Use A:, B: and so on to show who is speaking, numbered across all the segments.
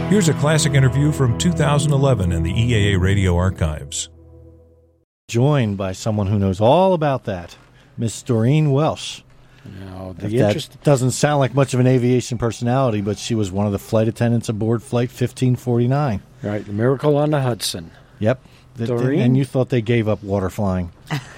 A: Here's a classic interview from 2011 in the EAA Radio Archives.
B: Joined by someone who knows all about that, Miss Doreen Welsh.
C: Now,
B: That doesn't sound like much of an aviation personality, but she was one of the flight attendants aboard Flight 1549.
C: Right, the Miracle on the Hudson.
B: Yep.
C: Doreen?
B: And you thought they gave up water flying.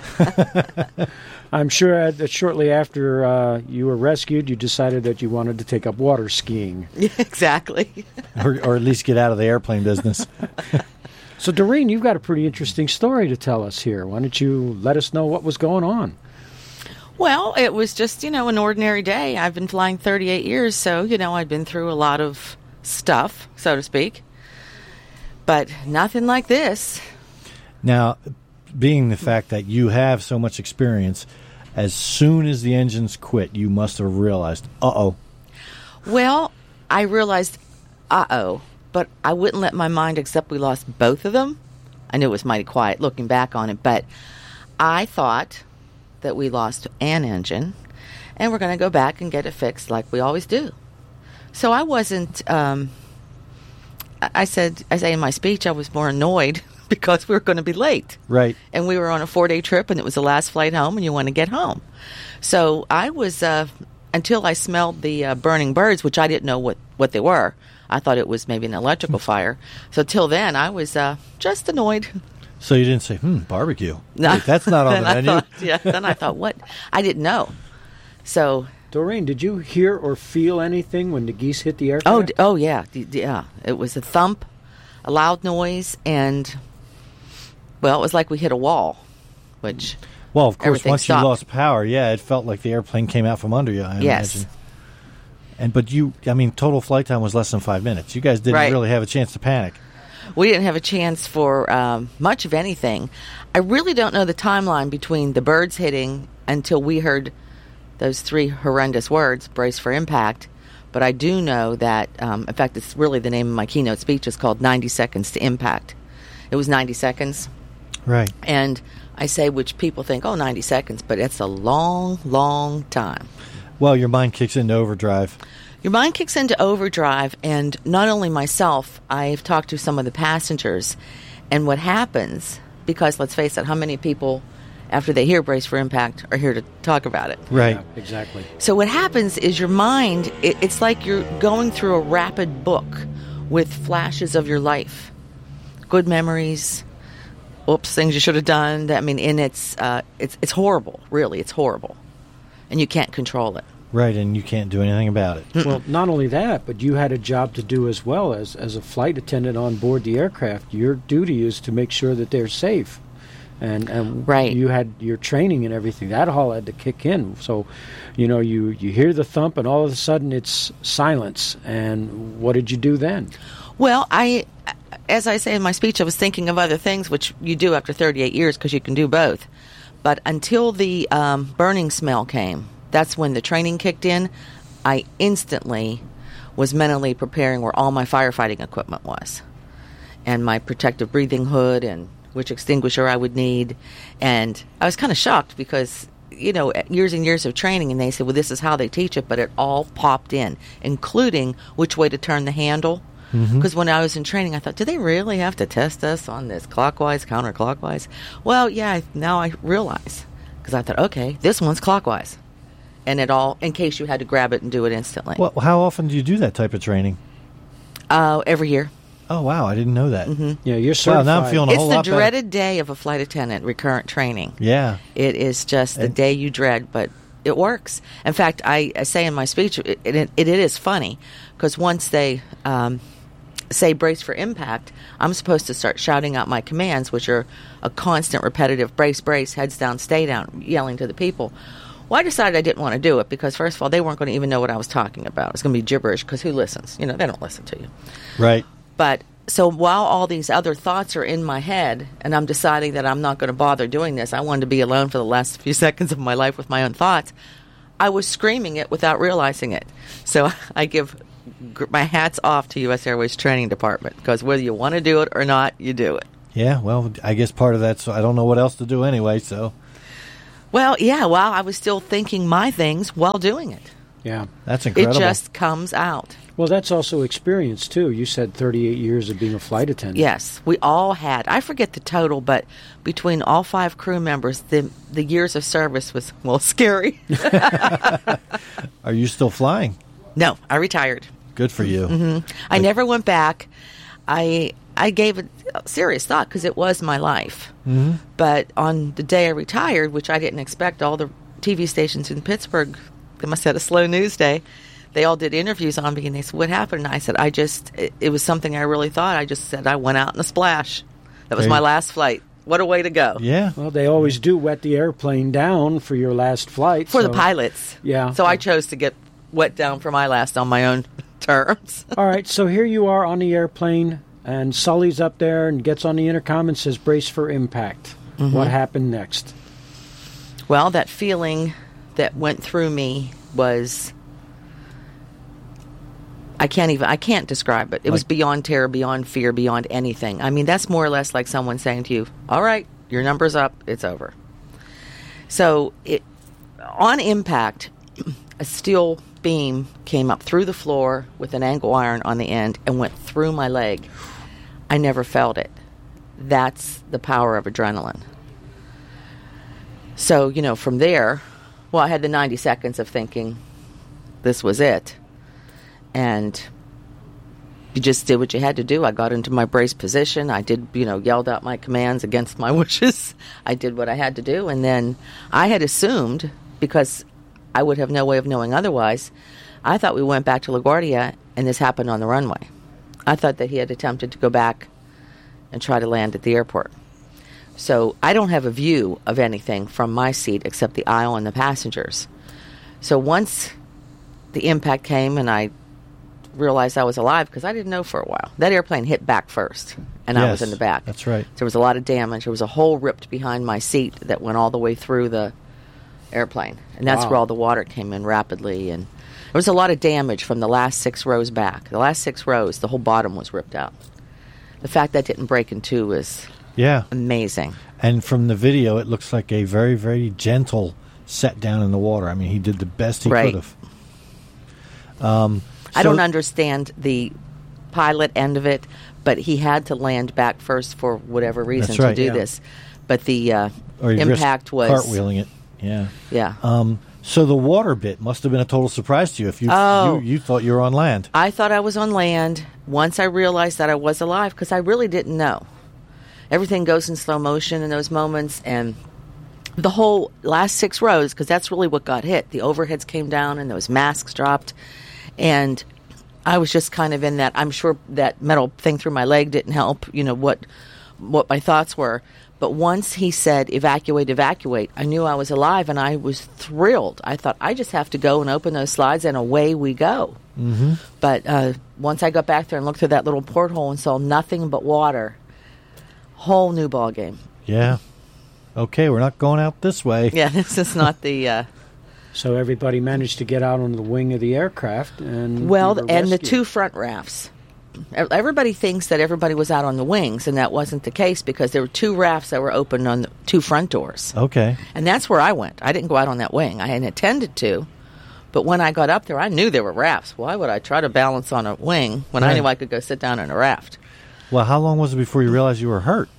C: I'm sure that shortly after you were rescued, you decided that you wanted to take up water skiing.
D: Yeah, exactly.
B: or at least get out of the airplane business.
C: So, Doreen, you've got a pretty interesting story to tell us here. Why don't you let us know what was going on?
D: Well, it was just, an ordinary day. I've been flying 38 years, so, I've been through a lot of stuff, so to speak. But nothing like this.
B: Now, being the fact that you have so much experience, as soon as the engines quit, you must have realized, uh-oh.
D: Well, I realized, uh-oh, but I wouldn't let my mind accept we lost both of them. I knew it was mighty quiet looking back on it, but I thought that we lost an engine, and we're going to go back and get it fixed like we always do. So I wasn't, I say in my speech, I was more annoyed because we were going to be late.
B: Right.
D: And we were on a 4-day trip, and it was the last flight home, and you want to get home. So I was, until I smelled the burning birds, which I didn't know what they were. I thought it was maybe an electrical fire. So till then, I was just annoyed.
B: So you didn't say, barbecue.
D: No.
B: Wait, that's not on the menu.
D: Then I thought, what? I didn't know. So...
C: Doreen, did you hear or feel anything when the geese hit the aircraft?
D: Oh, yeah. Yeah. It was a thump, a loud noise, and, well, it was like we hit a wall, which...
B: Well, of course, once
D: stopped.
B: you lost power, it felt like the airplane came out from under you, I imagine. But total flight time was less than 5 minutes. You guys didn't really have a chance to panic.
D: We didn't have a chance for much of anything. I really don't know the timeline between the birds hitting until we heard those 3 horrendous words, brace for impact. But I do know that, in fact, it's really the name of my keynote speech is called 90 Seconds to Impact. It was 90 seconds.
B: Right.
D: And I say, which people think, 90 seconds, but it's a long, long time.
B: Well, your mind kicks into overdrive.
D: Your mind kicks into overdrive, and not only myself, I've talked to some of the passengers, and what happens, because let's face it, how many people, after they hear brace for impact, are here to talk about it?
B: Right.
C: Yeah, exactly.
D: So what happens is your mind, it's like you're going through a rapid book with flashes of your life. Good memories, oops, things you should have done. And it's horrible, really, it's horrible. And you can't control it.
B: Right, and you can't do anything about it.
C: Well, not only that, but you had a job to do as well as a flight attendant on board the aircraft. Your duty is to make sure that they're safe. And
D: right.
C: You had your training and everything. That all had to kick in. So, you hear the thump, and all of a sudden it's silence. And what did you do then?
D: Well, as I say in my speech, I was thinking of other things, which you do after 38 years because you can do both. But until the burning smell came, that's when the training kicked in. I instantly was mentally preparing where all my firefighting equipment was, and my protective breathing hood and which extinguisher I would need. And I was kind of shocked because, years and years of training, and they said, well, this is how they teach it, but it all popped in, including which way to turn the handle. Because when I was in training, I thought, do they really have to test us on this clockwise, counterclockwise? Well, yeah, now I realize. Because I thought, okay, this one's clockwise. And it all, in case you had to grab it and do it instantly.
B: Well, how often do you do that type of training?
D: Every year.
B: Oh, wow, I didn't know that.
C: Yeah, you're certified.
B: Well, now I'm feeling a whole lot
D: It's the dreaded day of a flight attendant, recurrent training.
B: Yeah.
D: It is just the day you dread, but it works. In fact, I say in my speech, it is funny, because once they say brace for impact, I'm supposed to start shouting out my commands, which are a constant repetitive brace, brace, heads down, stay down, yelling to the people. Well, I decided I didn't want to do it because, first of all, they weren't going to even know what I was talking about. It's going to be gibberish because who listens? They don't listen to you.
B: Right.
D: But so while all these other thoughts are in my head and I'm deciding that I'm not going to bother doing this, I wanted to be alone for the last few seconds of my life with my own thoughts, I was screaming it without realizing it. So I give my hats off to U.S. Airways Training Department because whether you want to do it or not, you do it.
B: Yeah, well, I guess part of that, so I don't know what else to do anyway, so...
D: Well, yeah, I was still thinking my things while doing it.
C: Yeah.
B: That's incredible.
D: It just comes out.
C: Well, that's also experience, too. You said 38 years of being a flight attendant.
D: Yes, we all had. I forget the total, but between all 5 crew members, the years of service was, well, scary.
B: Are you still flying?
D: No, I retired.
B: Good for you.
D: Mm-hmm. I never went back. I gave it serious thought because it was my life.
B: Mm-hmm.
D: But on the day I retired, which I didn't expect, all the TV stations in Pittsburgh, they must have had a slow news day. They all did interviews on me, and they said, "What happened?" And I said, it was something I really thought. I just said, I went out in a splash. That was my last flight. What a way to go.
B: Yeah.
C: Well, they always do wet the airplane down for your last flight.
D: For the pilots.
C: Yeah.
D: So I chose to get wet down for my last on my own terms.
C: All right, so here you are on the airplane, and Sully's up there and gets on the intercom and says, "Brace for impact." Mm-hmm. What happened next?
D: Well, that feeling that went through me was... I can't describe it. It was beyond terror, beyond fear, beyond anything. I mean, that's more or less like someone saying to you, "All right, your number's up, it's over." So, on impact, a steel beam came up through the floor with an angle iron on the end and went through my leg. I never felt it. That's the power of adrenaline. So, from there, well, I had the 90 seconds of thinking this was it. And you just did what you had to do. I got into my brace position. I did, yelled out my commands against my wishes. I did what I had to do. And then I had assumed, because I would have no way of knowing otherwise, I thought we went back to LaGuardia and this happened on the runway. I thought that he had attempted to go back and try to land at the airport. So I don't have a view of anything from my seat except the aisle and the passengers. So once the impact came and I realized I was alive, because I didn't know for a while. That airplane hit back first, and I was in the back.
B: That's right.
D: There was a lot of damage. There was a hole ripped behind my seat that went all the way through the airplane, and that's where all the water came in rapidly. And there was a lot of damage from the last 6 rows back. The last 6 rows, the whole bottom was ripped out. The fact that didn't break in 2 is amazing.
B: And from the video, it looks like a very, very gentle set down in the water. I mean, he did the best he could have.
D: I don't understand the pilot end of it, but he had to land back first for whatever reason to do this. But the impact was...
B: cartwheeling it,
D: Yeah.
B: So the water bit must have been a total surprise to you if you thought you were on land.
D: I thought I was on land once I realized that I was alive, because I really didn't know. Everything goes in slow motion in those moments, and the whole last 6 rows, because that's really what got hit. The overheads came down and those masks dropped. And I was just kind of in that. I'm sure that metal thing through my leg didn't help, what my thoughts were. But once he said, "Evacuate, evacuate," I knew I was alive, and I was thrilled. I thought, I just have to go and open those slides, and away we go.
B: Mm-hmm.
D: But once I got back there and looked through that little porthole and saw nothing but water, whole new ball game.
B: Yeah. Okay, we're not going out this way.
D: Yeah, this is not the...
C: So everybody managed to get out on the wing of the aircraft, and
D: the 2 front rafts. Everybody thinks that everybody was out on the wings, and that wasn't the case, because there were 2 rafts that were open on the 2 front doors.
B: Okay.
D: And that's where I went. I didn't go out on that wing. I hadn't intended to, but when I got up there, I knew there were rafts. Why would I try to balance on a wing when I knew I could go sit down in a raft?
B: Well, how long was it before you realized you were hurt?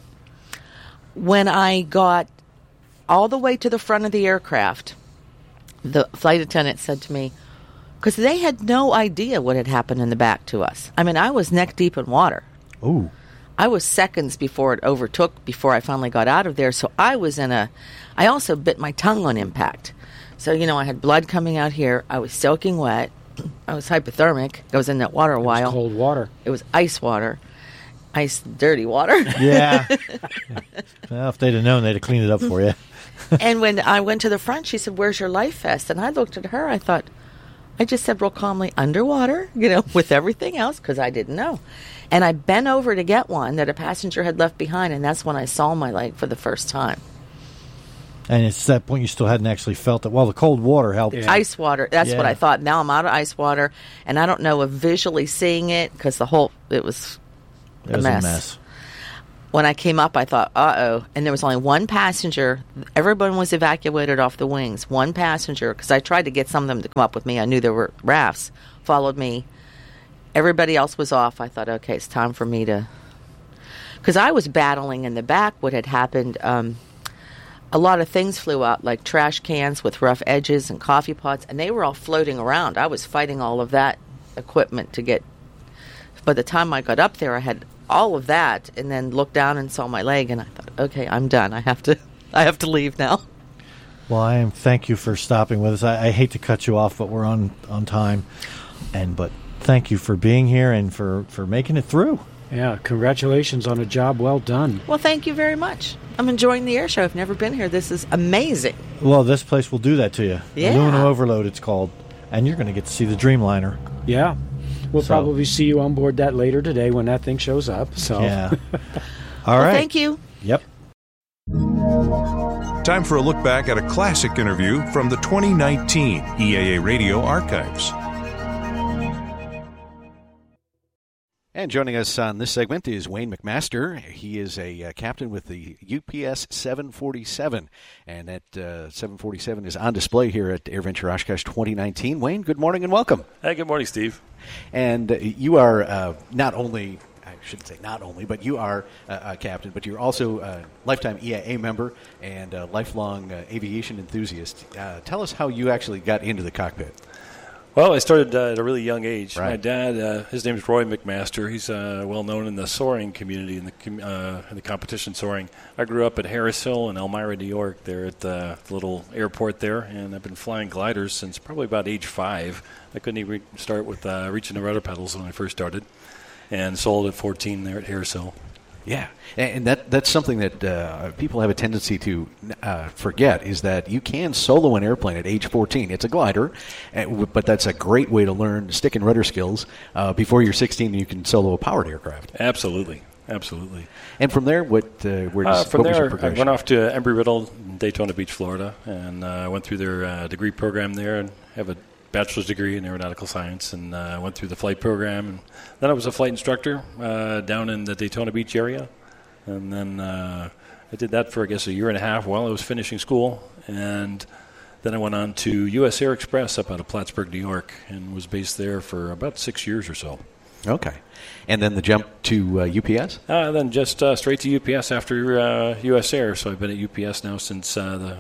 D: When I got all the way to the front of the aircraft, the flight attendant said to me, because they had no idea what had happened in the back to us. I mean, I was neck deep in water.
B: Ooh.
D: I was seconds before it overtook, before I finally got out of there. So I was I also bit my tongue on impact. So, I had blood coming out here. I was soaking wet. I was hypothermic. I was in that water a while.
C: It was cold water.
D: It was ice water. Ice, dirty water.
B: Yeah. Well, if they'd have known, they'd have cleaned it up for you.
D: And when I went to the front, she said, "Where's your life vest?" And I looked at her. I thought, I just said real calmly, "Underwater," with everything else, because I didn't know. And I bent over to get one that a passenger had left behind, and that's when I saw my leg for the first time.
B: And it's that point you still hadn't actually felt it. Well, the cold water helped.
D: Yeah. Ice water, that's what I thought. Now I'm out of ice water, and I don't know if visually seeing it, because it was a mess. When I came up, I thought, uh-oh. And there was only one passenger. Everyone was evacuated off the wings. One passenger, because I tried to get some of them to come up with me. I knew there were rafts, followed me. Everybody else was off. I thought, okay, it's time for me to... Because I was battling in the back what had happened. A lot of things flew out, like trash cans with rough edges and coffee pots, and they were all floating around. I was fighting all of that equipment to get... By the time I got up there, I had all of that, and then looked down and saw my leg, and I thought, okay, I'm done. I have to leave now.
B: Well, thank you for stopping with us. I hate to cut you off, but we're on time. But thank you for being here and for making it through.
C: Yeah, congratulations on a job well done.
D: Well, thank you very much. I'm enjoying the air show. I've never been here. This is amazing.
B: Well, this place will do that to you.
D: Yeah.
B: Aluminum Overload, it's called. And you're going to get to see the Dreamliner.
C: Yeah. We'll probably see you on board that later today when that thing shows up. So.
B: Yeah. All right.
D: Thank you.
B: Yep.
A: Time for a look back at a classic interview from the 2019 EAA Radio Archives.
E: And joining us on this segment is Wayne McMaster. He is a captain with the UPS 747, and that 747 is on display here at AirVenture Oshkosh 2019. Wayne, good morning and welcome.
F: Hey, good morning, Steve.
E: And you are not only, I shouldn't say not only, but you are a captain, but you're also a lifetime EAA member and a lifelong aviation enthusiast. Tell us how you actually got into the cockpit.
F: Well, I started at a really young age.
E: Right.
F: My dad, his name is Roy McMaster. He's well known in the soaring community, in the competition soaring. I grew up at Harris Hill in Elmira, New York, there at the little airport there, and I've been flying gliders since probably about age 5. I couldn't even start with reaching the rudder pedals when I first started, and sold at 14 there at Harris Hill.
E: Yeah, and that's something that people have a tendency to forget, is that you can solo an airplane at age 14. It's a glider, but that's a great way to learn stick and rudder skills. Before you're 16, you can solo a powered aircraft.
F: Absolutely. Absolutely.
E: And from there, what was your progression?
F: I went off to Embry-Riddle in Daytona Beach, Florida, and went through their degree program there and have a bachelor's degree in aeronautical science, and went through the flight program. And then I was a flight instructor down in the Daytona Beach area. And then I did that for, I guess, a year and a half while I was finishing school. And then I went on to U.S. Air Express up out of Plattsburgh, New York, and was based there for about 6 years or so.
E: Okay. And then the jump to UPS?
F: Then just straight to UPS after U.S. Air. So I've been at UPS now since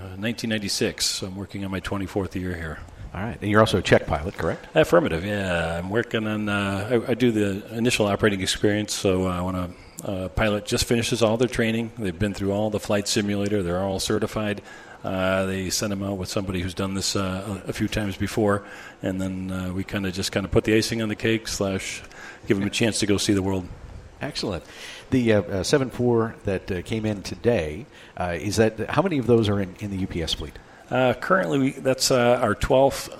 F: 1996. So I'm working on my 24th year here.
E: All right. And you're also a check pilot, correct?
F: Affirmative, yeah. I'm working on, I do the initial operating experience, so when a pilot just finishes all their training, they've been through all the flight simulator, they're all certified, they send them out with somebody who's done this a few times before, and then we kind of put the icing on the cake / give them a chance to go see the world.
E: Excellent. The 7.4 that came in today, is that, how many of those are in the UPS fleet?
F: Currently, that's our 12th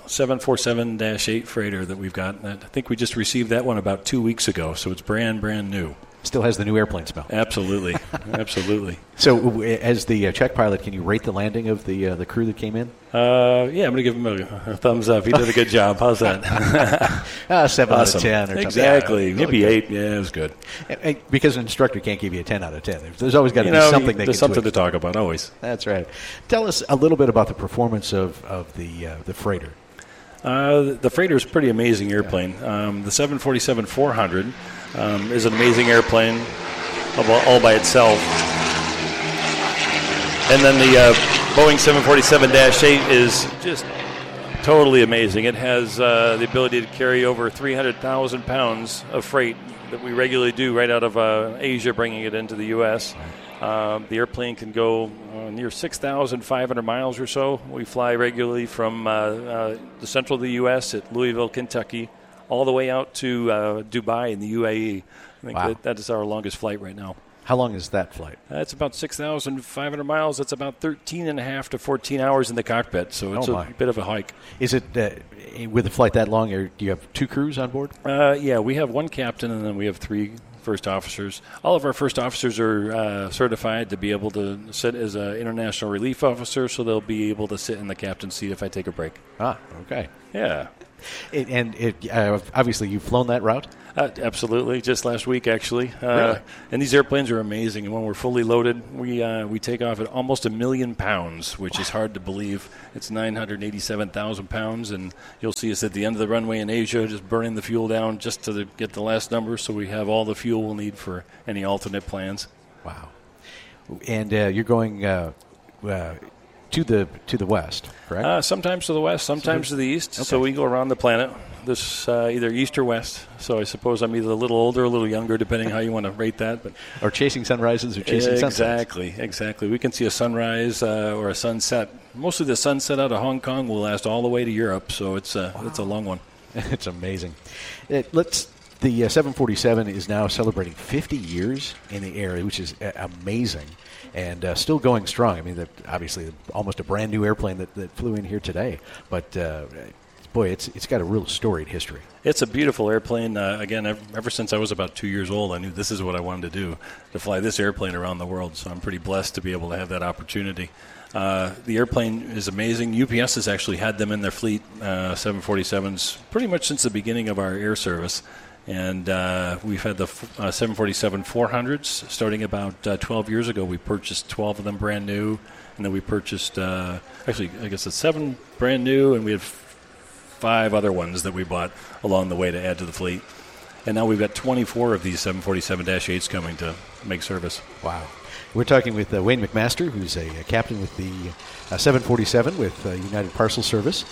F: 747-8 freighter that we've got. I think we just received that one about 2 weeks ago, so it's brand new.
E: Still has the new airplane smell.
F: Absolutely, absolutely.
E: So, as the check pilot, can you rate the landing of the crew that came in?
F: Yeah, I'm going to give him a thumbs up. He did a good job. How's that?
E: 7 out of 10 or something.
F: Exactly. Maybe 8. Yeah, it was good.
E: Because an instructor can't give you a 10 out of 10. There's always got to be something they can
F: There's something
E: tweak.
F: to talk about, always.
E: That's right. Tell us a little bit about the performance of the freighter.
F: The freighter is a pretty amazing airplane. The 747-400 is an amazing airplane all by itself. And then the Boeing 747-8 is just totally amazing. It has the ability to carry over 300,000 pounds of freight that we regularly do right out of Asia, bringing it into the U.S. The airplane can go near 6,500 miles or so. We fly regularly from the central of the U.S. at Louisville, Kentucky, all the way out to Dubai in the UAE. I think that is our longest flight right now.
E: How long is that flight?
F: It's about 6,500 miles. It's about 13 and a half to 14 hours in the cockpit, so it's a bit of a hike.
E: Is it, with a flight that long, do you have 2 crews on board?
F: Yeah, we have 1 captain, and then we have 3 first officers. All of our first officers are certified to be able to sit as an international relief officer, so they'll be able to sit in the captain's seat if I take a break.
E: Okay.
F: Yeah.
E: Obviously, you've flown that route?
F: Absolutely. Just last week, actually.
E: Really?
F: And these airplanes are amazing. And when we're fully loaded, we take off at almost 1 million pounds, which is hard to believe. It's 987,000 pounds, and you'll see us at the end of the runway in Asia just burning the fuel down just to get the last number, so we have all the fuel we'll need for any alternate plans.
E: Wow. And you're going to the west, correct?
F: Sometimes to the west, sometimes to the east. Okay. So we go around the planet. This either east or west. So I suppose I'm either a little older or a little younger, depending how you want to rate that. But
E: or chasing sunrises or chasing sunsets.
F: Exactly. We can see a sunrise or a sunset. Mostly the sunset out of Hong Kong will last all the way to Europe. So it's a long one.
E: It's amazing. The 747 is now celebrating 50 years in the air, which is amazing, and still going strong. I mean, obviously, almost a brand new airplane that flew in here today. But boy, it's got a real storied history.
F: It's a beautiful airplane. Again, ever since I was about 2 years old, I knew this is what I wanted to do, to fly this airplane around the world. So I'm pretty blessed to be able to have that opportunity. The airplane is amazing. UPS has actually had them in their fleet, 747s, pretty much since the beginning of our air service. And we've had the 747-400s starting about 12 years ago. We purchased 12 of them brand new. And then we purchased, actually, I guess it's 7 brand new, and we had 5 other ones that we bought along the way to add to the fleet. And now we've got 24 of these 747-8s coming to make service.
E: Wow. We're talking with Wayne McMaster, who's a captain with the 747 with United Parcel Service.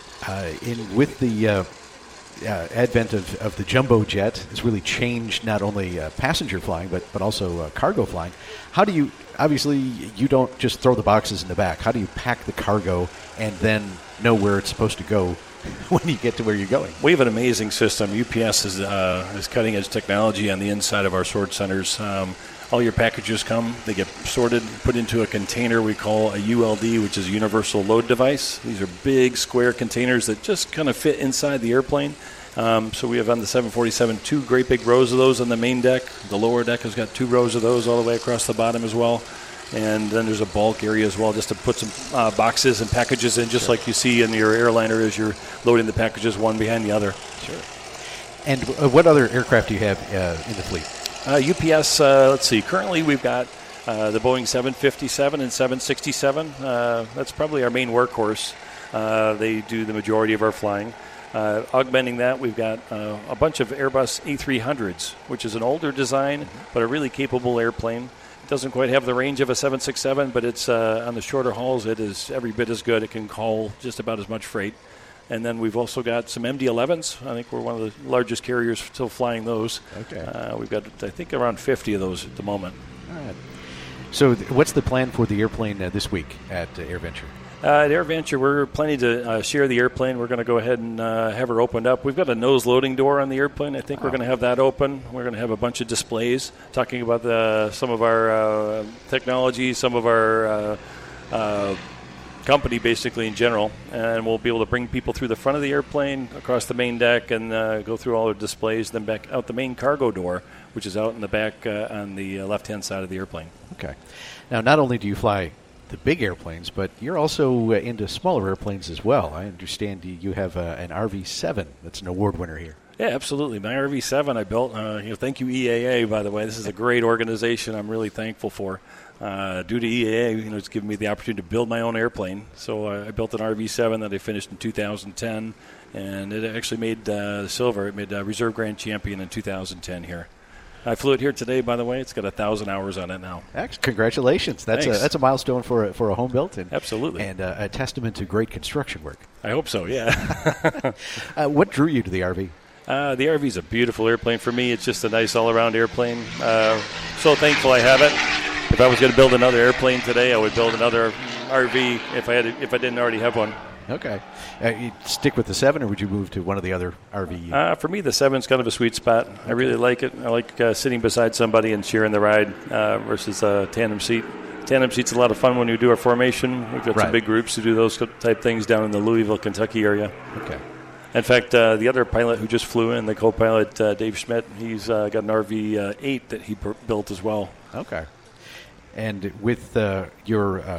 E: With the advent of the jumbo jet has really changed not only passenger flying but also cargo flying. How do you, obviously you don't just throw the boxes in the back, how do you pack the cargo and then know where it's supposed to go when you get to where you're going?
F: We have an amazing system. UPS is cutting edge technology on the inside of our sort centers. All your packages come, they get sorted, put into a container we call a ULD, which is a universal load device. These are big square containers that just kind of fit inside the airplane. So we have on the 747 2 great big rows of those on the main deck. The lower deck has got 2 rows of those all the way across the bottom as well. And then there's a bulk area as well just to put some boxes and packages in, just like you see in your airliner as you're loading the packages one behind the other.
E: Sure. And what other aircraft do you have in the fleet?
F: UPS, let's see. Currently, we've got the Boeing 757 and 767. That's probably our main workhorse. They do the majority of our flying. Augmenting that, we've got a bunch of Airbus A300s, which is an older design, but a really capable airplane. It doesn't quite have the range of a 767, but it's on the shorter hauls, it is every bit as good. It can haul just about as much freight. And then we've also got some MD-11s. I think we're one of the largest carriers still flying those.
E: Okay.
F: We've got, I think, around 50 of those at the moment.
E: All right. So what's the plan for the airplane this week at AirVenture?
F: At AirVenture, we're planning to share the airplane. We're going to go ahead and have her opened up. We've got a nose loading door on the airplane. I think we're going to have that open. We're going to have a bunch of displays talking about some of our technology, some of our company basically in general, and we'll be able to bring people through the front of the airplane, across the main deck, and go through all the displays, then back out the main cargo door, which is out in the back on the left-hand side of the airplane.
E: Okay. Now, not only do you fly the big airplanes, but you're also into smaller airplanes as well. I understand you have an RV-7 that's an award winner here.
F: Yeah, absolutely. My RV-7 I built. Thank you, EAA, by the way. This is a great organization I'm really thankful for. Due to EAA, it's given me the opportunity to build my own airplane. So I built an RV-7 that I finished in 2010, and it actually made silver. It made Reserve Grand Champion in 2010 here. I flew it here today, by the way. It's got 1,000 hours on it now.
E: Congratulations. That's a milestone for a home built.
F: Absolutely.
E: And a testament to great construction work.
F: I hope so, yeah.
E: What drew you to the RV?
F: The RV is a beautiful airplane for me. It's just a nice all-around airplane. So thankful I have it. If I was going to build another airplane today, I would build another RV if I didn't already have one.
E: Okay. You stick with the 7, or would you move to one of the other RV?
F: For me, the 7's kind of a sweet spot. Okay. I really like it. I like sitting beside somebody and sharing the ride versus a tandem seat. Tandem seat's a lot of fun when you do our formation. We've got some big groups who do those type things down in the Louisville, Kentucky area.
E: Okay.
F: In fact, the other pilot who just flew in, the co-pilot Dave Schmidt, he's got an RV-8 that he built as well.
E: Okay. And with your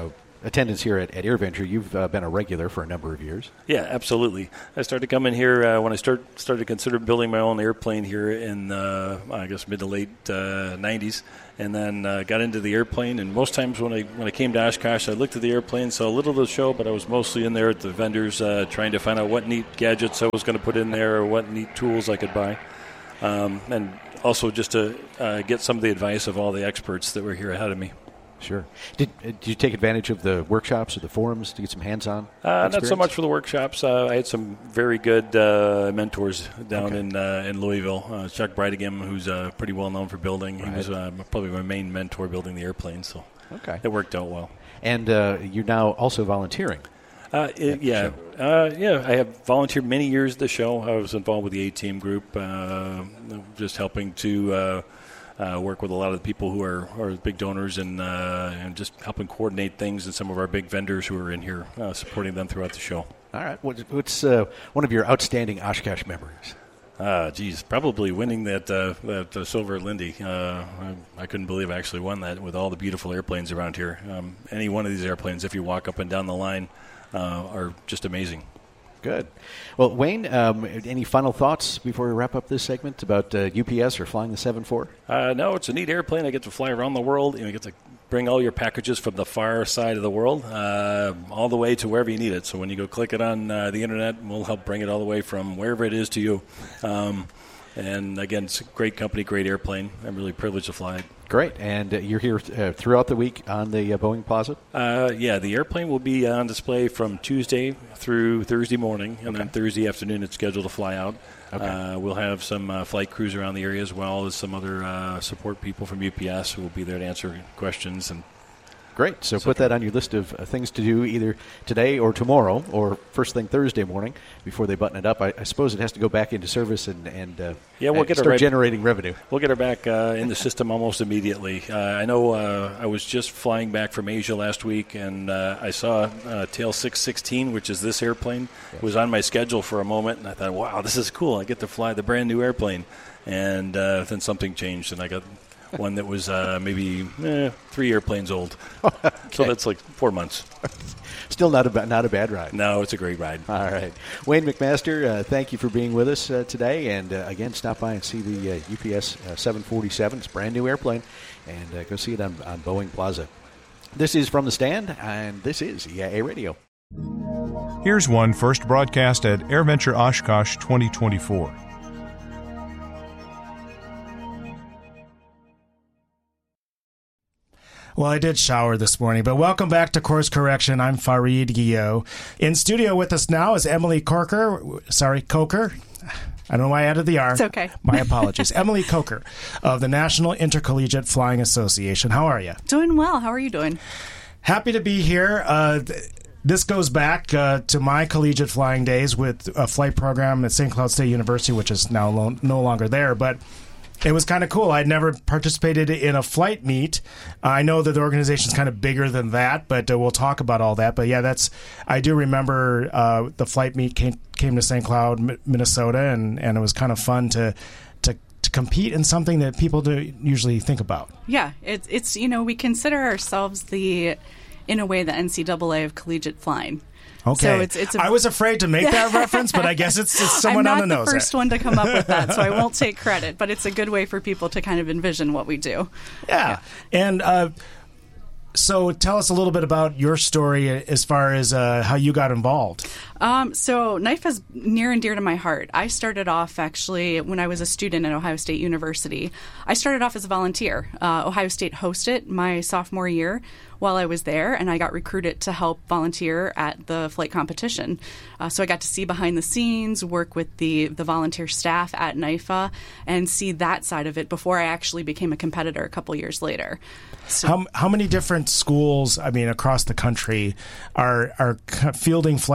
E: attendance here at AirVenture. You've been a regular for a number of years.
F: Yeah, absolutely. I started coming here when I started to consider building my own airplane here in, I guess, mid to late 90s, and then got into the airplane. And most times when I came to Oshkosh, I looked at the airplane, saw a little of the show, but I was mostly in there at the vendors trying to find out what neat gadgets I was going to put in there or what neat tools I could buy. And also just to get some of the advice of all the experts that were here ahead of me.
E: Sure. Did you take advantage of the workshops or the forums to get some hands-on
F: Not so much for the workshops. I had some very good mentors down in Louisville. Chuck Breitigam, who's pretty well known for building. He was probably my main mentor building the airplane, so it worked out well. And
E: you're now also volunteering.
F: Yeah. I have volunteered many years at the show. I was involved with the A-Team group, just helping to work with a lot of the people who are big donors and just helping coordinate things and some of our big vendors who are in here, supporting them throughout the show.
E: All right. What's one of your outstanding Oshkosh memories?
F: Probably winning that Silver Lindy. I couldn't believe I actually won that with all the beautiful airplanes around here. Any one of these airplanes, if you walk up and down the line, are just amazing.
E: Good. Well, Wayne, any final thoughts before we wrap up this segment about UPS or flying the 747?
F: No, it's a neat airplane. I get to fly around the world. You get to bring all your packages from the far side of the world all the way to wherever you need it. So when you go click it on the Internet, we'll help bring it all the way from wherever it is to you. And, again, it's a great company, great airplane. I'm really privileged to fly it.
E: Great. And you're here throughout the week on the Boeing Plaza?
F: Yeah, the airplane will be on display from Tuesday through Thursday morning, and then Thursday afternoon it's scheduled to fly out. Okay. We'll have some flight crews around the area as well as some other support people from UPS who will be there to answer questions. And
E: great. So put that on your list of things to do either today or tomorrow or first thing Thursday morning before they button it up. I suppose it has to go back into service and
F: we'll
E: start generating revenue.
F: We'll get her back in the system almost immediately. I know I was just flying back from Asia last week, and I saw Tail 616, which is this airplane. Yes. It was on my schedule for a moment, and I thought, wow, this is cool. I get to fly the brand new airplane. And then something changed, and I got one that was maybe 3 airplanes old. Okay. So that's like 4 months.
E: Still not a bad ride.
F: No, it's a great ride.
E: All right. Wayne McMaster, thank you for being with us today. And, again, stop by and see the UPS 747. It's a brand new airplane. And go see it on Boeing Plaza. This is From the Stand, and this is EIA Radio.
A: Here's one first broadcast at AirVenture Oshkosh 2024.
G: Well, I did shower this morning, but welcome back to Course Correction. I'm Fareed Guillot. In studio with us now is Emily Coker. I don't know why I added the R.
H: It's okay.
G: My apologies. Emily Coker of the National Intercollegiate Flying Association. How are you?
H: Doing well. How are you doing?
G: Happy to be here. This goes back to my collegiate flying days with a flight program at St. Cloud State University, which is now no longer there, but it was kind of cool. I'd never participated in a flight meet. I know that the organization's kind of bigger than that, but we'll talk about all that. But yeah, I do remember the flight meet came to St. Cloud, Minnesota, and it was kind of fun to compete in something that people don't usually think about.
H: Yeah, it's we consider ourselves in a way the NCAA of collegiate flying.
G: Okay.
H: So
G: I was afraid to make that reference, but I guess it's somewhat on the nose.
H: I'm not the first one to come up with that, so I won't take credit. But it's a good way for people to kind of envision what we do.
G: Yeah. And so tell us a little bit about your story as far as how you got involved.
H: So NIFA is near and dear to my heart. I started off actually when I was a student at Ohio State University. I started off as a volunteer. Ohio State hosted my sophomore year while I was there, and I got recruited to help volunteer at the flight competition. So I got to see behind the scenes, work with the volunteer staff at NIFA, and see that side of it before I actually became a competitor a couple years later. So,
G: how many different schools, across the country, are fielding flight teams,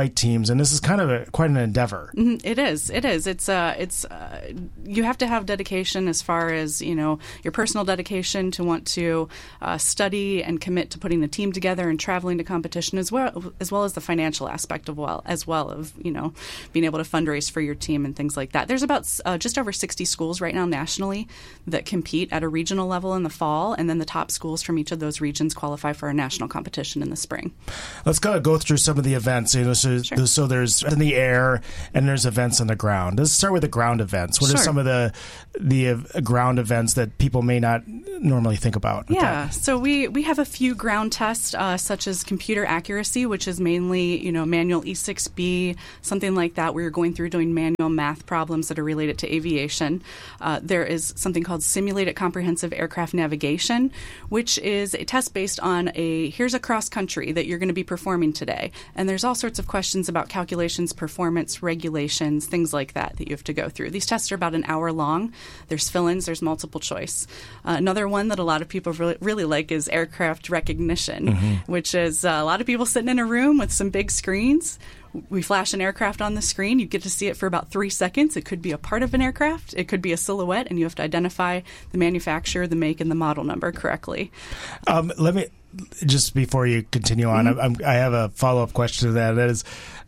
G: and this is kind of quite an endeavor.
H: It is. It's you have to have dedication as far as, your personal dedication to want to study and commit to putting the team together and traveling to competition, as well as the financial aspect of being able to fundraise for your team and things like that. There's about just over 60 schools right now nationally that compete at a regional level in the fall, and then the top schools from each of those regions qualify for a national competition in the spring.
G: Let's go through some of the events.
H: Sure.
G: So there's in the air and there's events on the ground. Let's start with the ground events. What are some of the ground events that people may not normally think about?
H: So we have a few ground tests, such as computer accuracy, which is mainly manual E6B, something like that, where you're going through doing manual math problems that are related to aviation. There is something called simulated comprehensive aircraft navigation, which is a test based on here's a cross country that you're going to be performing today, and there's all sorts of questions about calculations, performance, regulations, things like that you have to go through. These tests are about an hour long. There's fill-ins, there's multiple choice. Another one that a lot of people really like is aircraft recognition, which is a lot of people sitting in a room with some big screens. We flash an aircraft on the screen. You get to see it for about 3 seconds. It could be a part of an aircraft. It could be a silhouette, and you have to identify the manufacturer, the make, and the model number correctly.
G: Let me, just before you continue on, I have a follow-up question to that. That is,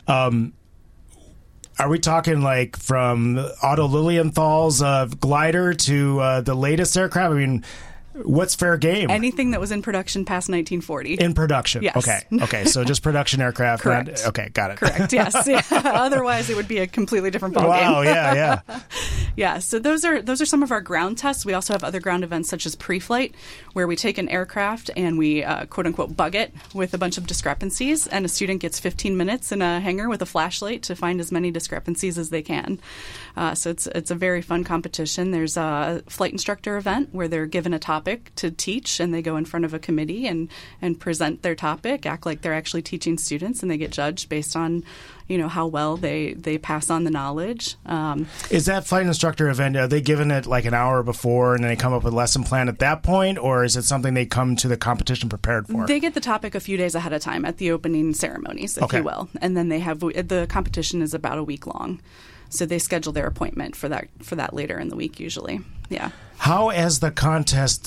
G: are we talking like from Otto Lilienthal's glider to the latest aircraft? I mean, what's fair game?
H: Anything that was in production past 1940.
G: In production.
H: Yes.
G: Okay. So just production aircraft.
H: Correct.
G: Okay, got it.
H: Correct. Yes. Yeah. Otherwise, it would be a completely different ballgame.
G: Wow. Yeah.
H: Yeah. So those are some of our ground tests. We also have other ground events such as pre-flight, where we take an aircraft and we quote unquote bug it with a bunch of discrepancies, and a student gets 15 minutes in a hangar with a flashlight to find as many discrepancies as they can. So it's a very fun competition. There's a flight instructor event where they're given a topic to teach, and they go in front of a committee and present their topic, act like they're actually teaching students, and they get judged based on how well they pass on the knowledge.
G: Is that flight instructor event, are they given it like an hour before and then they come up with a lesson plan at that point, or is it something they come to the competition prepared for?
H: They get the topic a few days ahead of time at the opening ceremonies, if you will, and then the competition is about a week long. So they schedule their appointment for that later in the week usually. Yeah.
G: How has the contest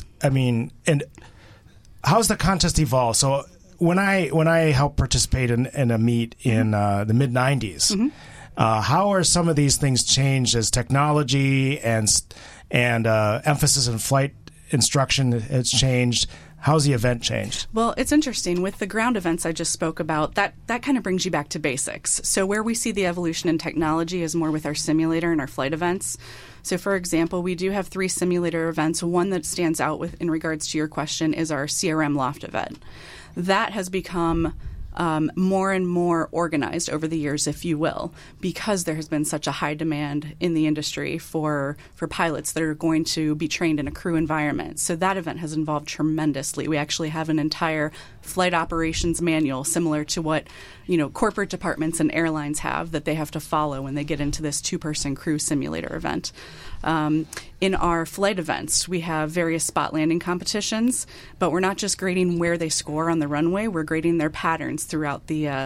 G: evolved? So when I helped participate in a meet in the mid 90s, how are some of these things changed as technology and emphasis in flight instruction has changed? How's the event changed?
H: Well, it's interesting. With the ground events I just spoke about, that kind of brings you back to basics. So where we see the evolution in technology is more with our simulator and our flight events. So, for example, we do have 3 simulator events. One that stands out in regards to your question is our CRM Loft event. That has become more and more organized over the years, if you will, because there has been such a high demand in the industry for pilots that are going to be trained in a crew environment. So that event has evolved tremendously. We actually have an entire flight operations manual similar to what corporate departments and airlines have that they have to follow when they get into this 2-person crew simulator event. In our flight events, we have various spot landing competitions, but we're not just grading where they score on the runway, we're grading their patterns throughout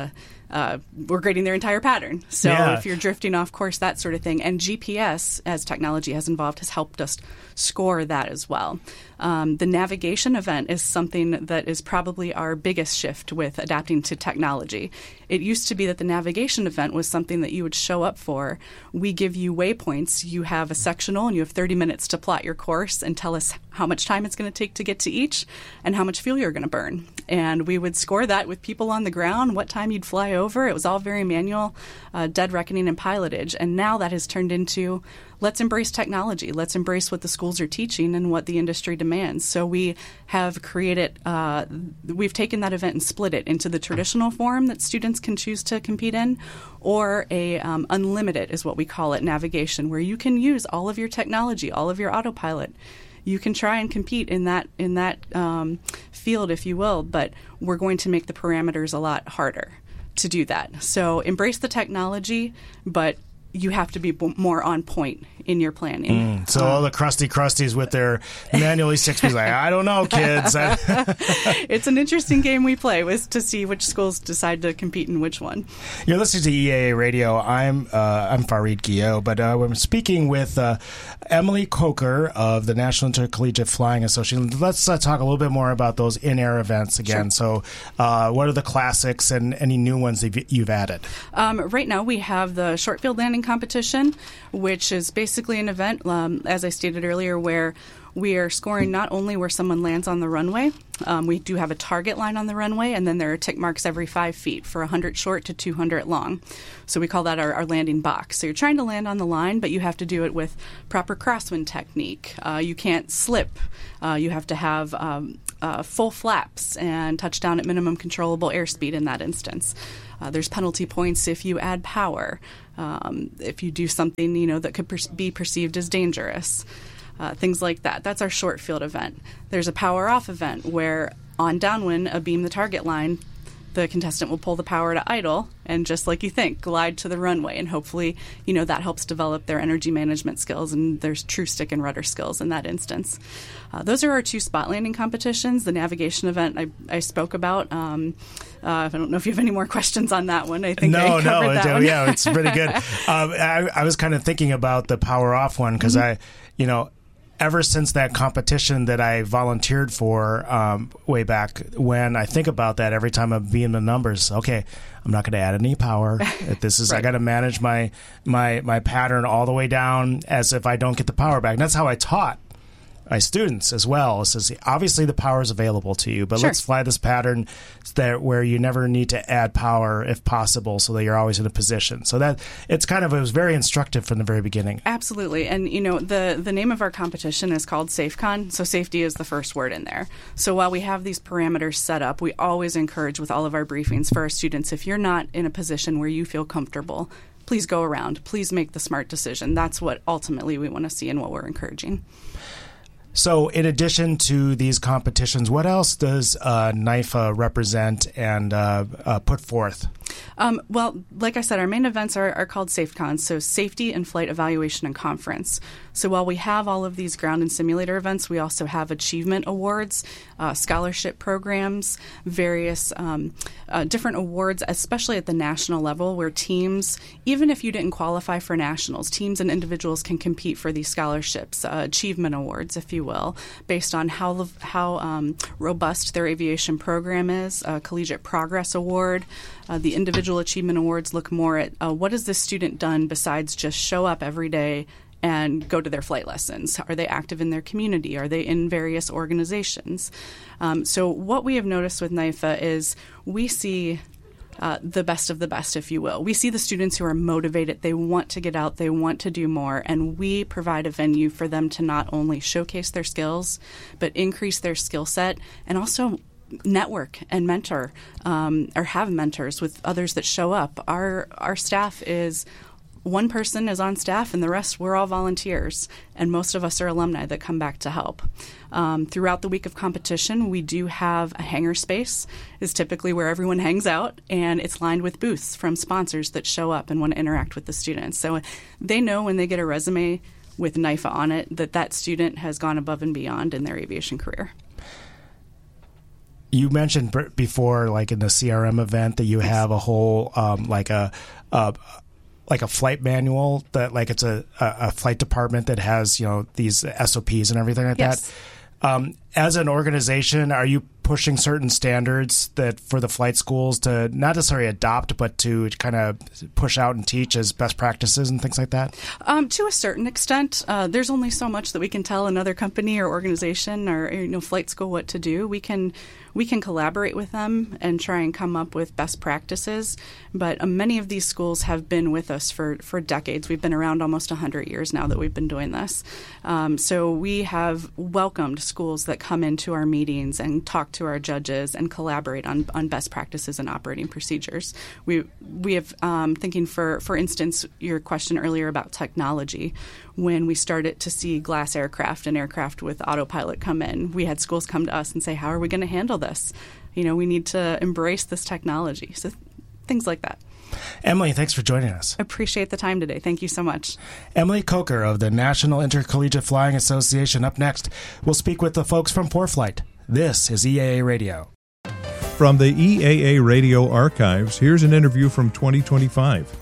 H: we're grading their entire pattern. So if you're drifting off course, that sort of thing. And GPS, as technology has evolved, has helped us score that as well. The navigation event is something that is probably our biggest shift with adapting to technology. It used to be that the navigation event was something that you would show up for. We give you waypoints. You have a sectional, and you have 30 minutes to plot your course and tell us how much time it's going to take to get to each and how much fuel you're going to burn. And we would score that with people on the ground, what time you'd fly over. It was all very manual, dead reckoning and pilotage. And now that has turned into, let's embrace technology. Let's embrace what the schools are teaching and what the industry demands. So we have created, we've taken that event and split it into the traditional form that students can choose to compete in, or a unlimited is what we call it, navigation, where you can use all of your technology, all of your autopilot. You can try and compete in that field, if you will, but we're going to make the parameters a lot harder to do that. So embrace the technology, but you have to be more on point in your planning.
G: So all the crusty crusties with their manually 6Ps, like, I don't know, kids.
H: It's an interesting game we play with to see which schools decide to compete in which one.
G: You're listening to EAA Radio. I'm Farid Guillot, but I'm speaking with Emily Coker of the National Intercollegiate Flying Association. Let's talk a little bit more about those in-air events again. Sure. So what are the classics and any new ones that you've added?
H: Right now we have the short field landing competition, which is basically an event, as I stated earlier, where we are scoring not only where someone lands on the runway, we do have a target line on the runway, and then there are tick marks every 5 feet for 100 short to 200 long. So we call that our landing box. So you're trying to land on the line, but you have to do it with proper crosswind technique. You can't slip. You have to have full flaps and touch down at minimum controllable airspeed in that instance. There's penalty points if you add power, if you do something that could be perceived as dangerous. Things like that. That's our short field event. There's a power off event where on downwind, abeam the target line, the contestant will pull the power to idle and, just like you think, glide to the runway. And hopefully, that helps develop their energy management skills, and there's true stick and rudder skills in that instance. Those are our 2 spot landing competitions. The navigation event I spoke about. I don't know if you have any more questions on that one. I think I covered that one.
G: Yeah, it's pretty good. I was kind of thinking about the power off one because ever since that competition that I volunteered for way back when, I think about that every time I'm being the numbers. Okay, I'm not going to add any power. This is right. I got to manage my pattern all the way down as if I don't get the power back. And that's how I taught my students as well. It says, obviously the power is available to you, but
H: sure.
G: Let's fly this pattern where you never need to add power if possible, so that you're always in a position. So that it was very instructive from the very beginning.
H: Absolutely. And the name of our competition is called SafeCon, so safety is the first word in there. So while we have these parameters set up, we always encourage with all of our briefings for our students, if you're not in a position where you feel comfortable, please go around. Please make the smart decision. That's what ultimately we want to see and what we're encouraging.
G: So in addition to these competitions, what else does NIFA represent and put forth?
H: Well, like I said, our main events are called SafeCon, so Safety and Flight Evaluation and Conference. So while we have all of these ground and simulator events, we also have achievement awards, scholarship programs, various different awards, especially at the national level, where teams, even if you didn't qualify for nationals, teams and individuals can compete for these scholarships, achievement awards, if you will, based on how robust their aviation program is. Collegiate Progress Award. The individual achievement awards look more at what has this student done besides just show up every day and go to their flight lessons. Are they active in their community? Are they in various organizations? So what we have noticed with NIFA is we see the best of the best, if you will. We see the students who are motivated. They want to get out. They want to do more. And we provide a venue for them to not only showcase their skills, but increase their skill set and also network and mentor or have mentors with others that show up. Our staff is one person is on staff and the rest, we're all volunteers. And most of us are alumni that come back to help. Throughout the week of competition, we do have a hangar space is typically where everyone hangs out, and it's lined with booths from sponsors that show up and want to interact with the students. So they know when they get a resume with NIFA on it that student has gone above and beyond in their aviation career.
G: You mentioned before, like in the CRM event, that you have a whole like a flight manual that like it's a flight department that has these SOPs and everything like
H: yes.
G: that. As an organization, are you pushing certain standards that for the flight schools to not necessarily adopt, but to kind of push out and teach as best practices and things like that?
H: To a certain extent, there's only so much that we can tell another company or organization or flight school what to do. We can collaborate with them and try and come up with best practices. But many of these schools have been with us for decades. We've been around almost 100 years now that we've been doing this. So we have welcomed schools that come into our meetings and talk to our judges and collaborate on best practices and operating procedures. We have thinking for instance, your question earlier about technology. When we started to see glass aircraft and aircraft with autopilot come in, we had schools come to us and say, how are we going to handle this? We need to embrace this technology. So things like that.
G: Emily, thanks for joining us.
H: Appreciate the time today. Thank you so much.
G: Emily Coker of the National Intercollegiate Flying Association. Up next, we'll speak with the folks from ForeFlight. This is EAA Radio.
A: From the EAA Radio archives, here's an interview from 2025.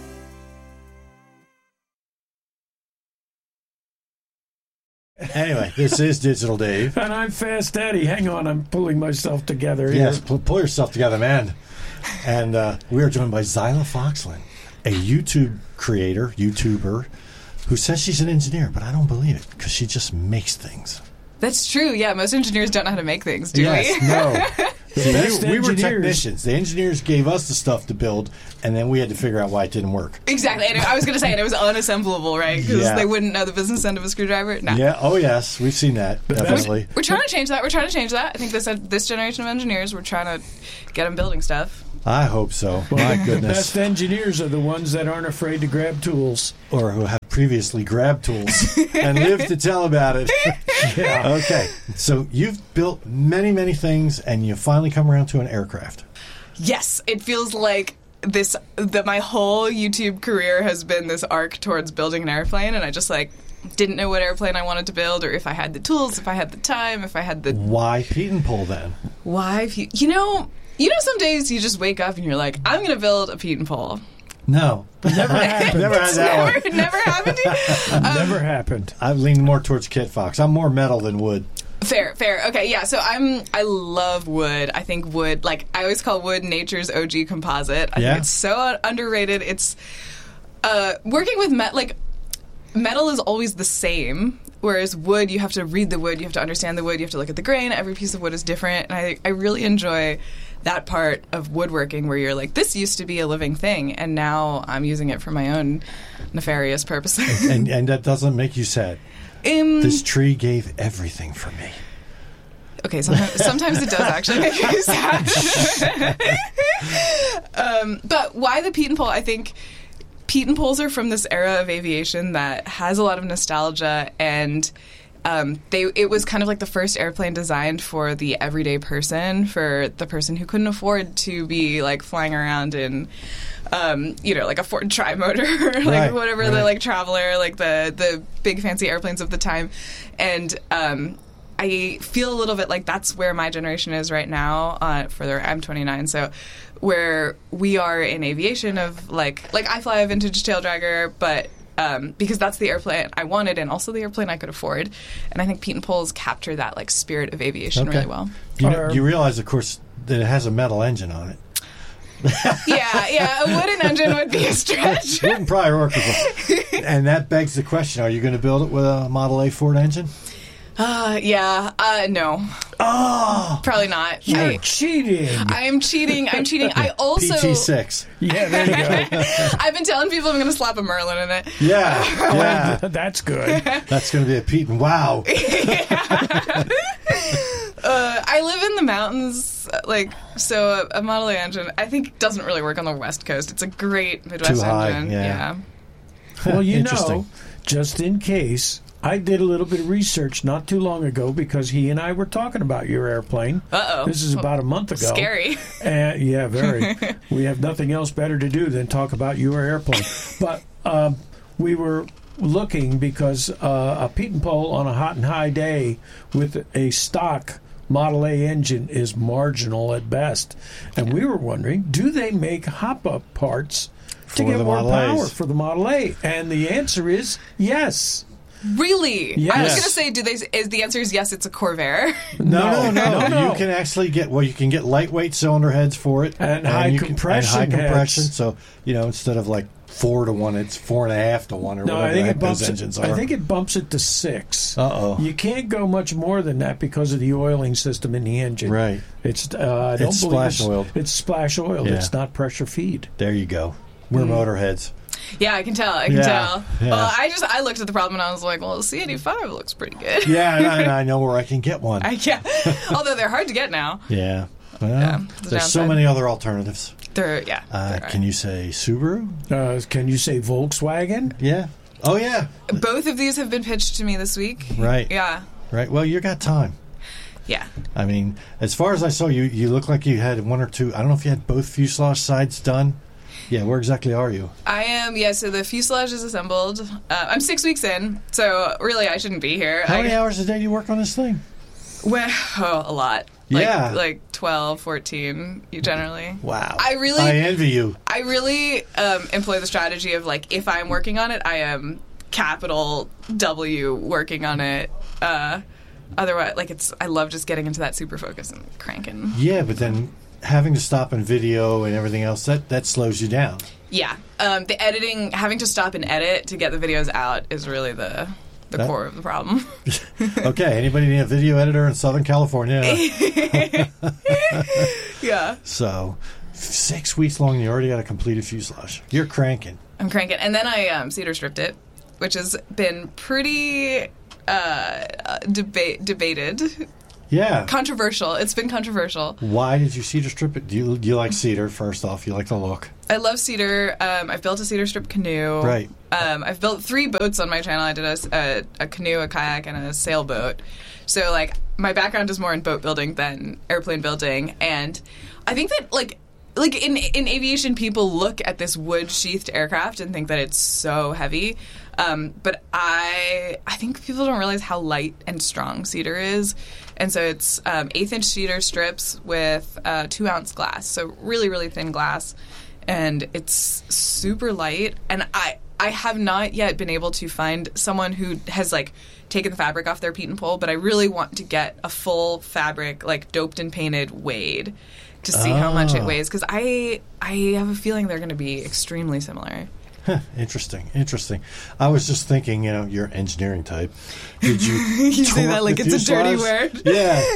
B: Anyway, this is Digital Dave.
C: And I'm Fast Eddie. Hang on, I'm pulling myself together here.
B: Yes, pull yourself together, man. And we are joined by Zyla Foxland, a YouTuber, who says she's an engineer, but I don't believe it because she just makes things.
I: That's true. Yeah, most engineers don't know how to make things, do
B: yes,
I: we?
B: No. See, we were technicians. The engineers gave us the stuff to build, and then we had to figure out why it didn't work.
I: Exactly. And I was going to say, and it was unassemblable, right? Because they wouldn't know the business end of a screwdriver. No.
B: Yeah. Oh, yes. We've seen that. Definitely.
I: We're trying to change that. I think this generation of engineers, we're trying to get them building stuff.
B: I hope so. My goodness.
C: The best engineers are the ones that aren't afraid to grab tools.
B: Or who have previously grabbed tools and lived to tell about it. Yeah. Okay. So you've built many, many things, and you finally come around to an aircraft.
I: Yes. It feels like that my whole YouTube career has been this arc towards building an airplane, and I just didn't know what airplane I wanted to build, or if I had the tools, if I had the time, if I had the...
B: Why Pete and Pole, then?
I: Why? You know, some days you just wake up and you're like, I'm going to build a Pete and Pole.
B: No. Never happened. Never had that one.
I: Never happened to you?
C: Never happened.
B: I've leaned more towards Kit Fox. I'm more metal than wood.
I: Fair. Okay, yeah, so I love wood. I think wood, I always call wood nature's OG composite. I think it's so underrated. It's, working with metal is always the same. Whereas wood, you have to read the wood, you have to understand the wood, you have to look at the grain. Every piece of wood is different. And I really enjoy that part of woodworking where you're like, this used to be a living thing, and now I'm using it for my own nefarious purposes.
B: And that doesn't make you sad. This tree gave everything for me.
I: Okay, sometimes it does actually make you sad. But why the Pete and Pole? I think Pete and Poles are from this era of aviation that has a lot of nostalgia, and it was kind of like the first airplane designed for the everyday person, for the person who couldn't afford to be flying around in a Ford Tri-Motor, whatever the Traveler, the big fancy airplanes of the time. And I feel a little bit like that's where my generation is right now. I'm 29, so where we are in aviation of I fly a vintage tail dragger, but because that's the airplane I wanted and also the airplane I could afford. And I think Pete and Poles capture that spirit of aviation really well.
B: You realize, of course, that it has a metal engine on it.
I: Yeah, a wooden engine would be a stretch.
B: Wouldn't probably work. And that begs the question, are you going to build it with a Model A Ford engine?
I: No.
B: Oh!
I: Probably not.
C: You're cheating.
I: I'm cheating. I also...
B: PT6.
C: Yeah, there you go.
I: I've been telling people I'm going to slap a Merlin in it.
B: Yeah.
C: That's good.
B: That's going to be a Pete and wow.
I: I live in the mountains, so a Model A engine, I think, doesn't really work on the West Coast. It's a great Midwest
B: Too high,
I: engine. Yeah.
C: Well, just in case... I did a little bit of research not too long ago because he and I were talking about your airplane.
I: Uh-oh.
C: This is about a month ago.
I: Scary.
C: Yeah, very. We have nothing else better to do than talk about your airplane. But we were looking because a Pete and Pole on a hot and high day with a stock Model A engine is marginal at best. And we were wondering, do they make hop-up parts to get more power for the Model A? And the answer is yes.
I: Really?
C: Yes.
I: I was going to say, the answer is yes, it's a Corvair.
B: No. You can actually get lightweight cylinder heads for it.
C: And high compression
B: heads. So, instead of 4 to 1, it's 4.5 to 1 or whatever those engines are.
C: I think it bumps it to 6.
B: Uh-oh.
C: You can't go much more than that because of the oiling system in the engine.
B: Right.
C: It's
B: splash oiled.
C: It's splash oiled.
B: Yeah.
C: It's not pressure feed.
B: There you go. We're motorheads.
I: Yeah, I can tell. I can tell. Yeah. Well, I looked at the problem and I was like, well, the C85 looks pretty good.
B: Yeah, and I know where I can get one.
I: Although they're hard to get now.
B: Yeah. Well, there's so many other alternatives.
I: Can
B: you say Subaru?
C: Can you say Volkswagen?
B: Yeah. Oh, yeah.
I: Both of these have been pitched to me this week.
B: Right.
I: Yeah.
B: Right. Well, you got time.
I: Yeah.
B: I mean, as far as I saw, you look like you had one or two. I don't know if you had both fuselage sides done. Yeah, where exactly are you?
I: I am, so the fuselage is assembled. I'm 6 weeks in, so really I shouldn't be here.
B: How many hours a day do you work on this thing?
I: Well, a lot.
B: Yeah.
I: Like 12, 14, generally.
B: Wow.
I: I
B: envy you.
I: I really employ the strategy of, like, if I'm working on it, I am capital W working on it. Otherwise, like, I love just getting into that super focus and cranking.
B: Yeah, but then having to stop and video and everything else, that slows you down.
I: Yeah. The editing, having to stop and edit to get the videos out is really the core of the problem.
B: Okay, anybody need a video editor in Southern California?
I: Yeah.
B: So, 6 weeks long, you already got a completed fuselage. You're cranking.
I: I'm cranking. And then I cedar stripped it, which has been pretty debated.
B: Yeah.
I: Controversial. It's been controversial.
B: Why did you cedar strip it? Do you like cedar, first off? You like the look?
I: I love cedar. I've built a cedar strip canoe.
B: Right.
I: I've built 3 boats on my channel. I did a canoe, a kayak, and a sailboat. So, like, my background is more in boat building than airplane building. And I think that, like in aviation, people look at this wood-sheathed aircraft and think that it's so heavy. But I think people don't realize how light and strong cedar is. And so it's 1/8-inch cedar strips with 2-ounce glass. So really, really thin glass. And it's super light. And I have not yet been able to find someone who has, like, taken the fabric off their Pete and Pole, but I really want to get a full fabric, like, doped and painted weighed to see how much it weighs. Because I have a feeling they're going to be extremely similar.
B: Huh, interesting. I was just thinking, you're an engineering type. Did you
I: You say that like it's a dirty word.
B: Yeah.